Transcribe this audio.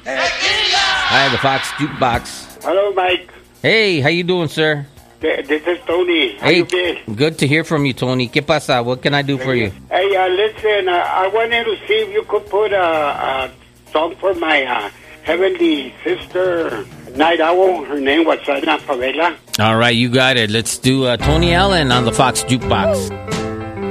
Hi, the Fox Jukebox. Hello, Mike. Hey, how you doing, sir? This is Tony. How Hey, you been? good to hear from you, Tony. ¿Qué pasa? What can I do for you? Hey, listen, I wanted to see if you could put a song for my heavenly sister, Night Owl. Her name was Ana Favela. All right, you got it. Let's do Tony Allen on the Fox Jukebox.